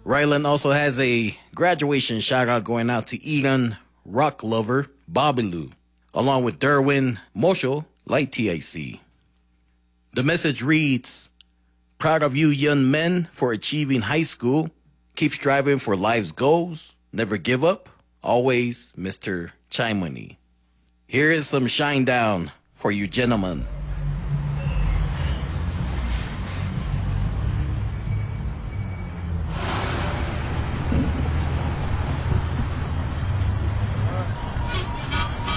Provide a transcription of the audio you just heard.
Ryland also has a graduation shout out going out to Eden Rock Lover Bobby Lou, along with Derwin Moshel, Light TIC. The message reads, proud of you young men for achieving high school. Keep striving for life's goals. Never give up. Always, Mr. Chimney. Here is some shine down for you gentlemen.